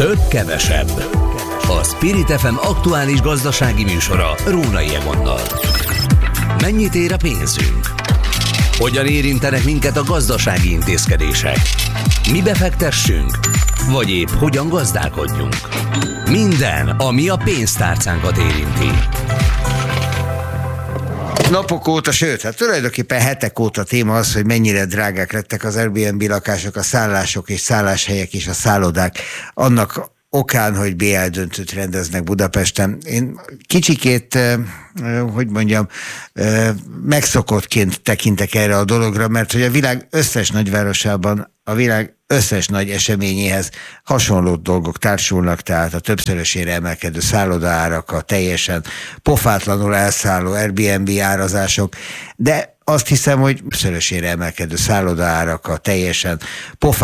Több kevesebb. A Spirit FM aktuális gazdasági műsora Rónai Egonnal. Mennyit ér a pénzünk? Hogyan érintenek minket a gazdasági intézkedések? Mi befektessünk? Vagy épp hogyan gazdálkodjunk? Minden, ami a pénztárcánkat érinti. Napok óta, sőt, hát tulajdonképpen hetek óta téma az, hogy mennyire drágák lettek az Airbnb lakások, a szállások és szálláshelyek és a szállodák. Annak okán, hogy BL döntőt rendeznek Budapesten. Én kicsikét, megszokottként tekintek erre a dologra, mert hogy a világ összes nagyvárosában, a világ összes nagy eseményéhez hasonló dolgok társulnak, tehát a többszörösére emelkedő szállodaárak, a teljesen pofátlanul elszálló Airbnb árazások, de azt hiszem, hogy többszörösére emelkedő szállodaárak, a teljesen pofátlanul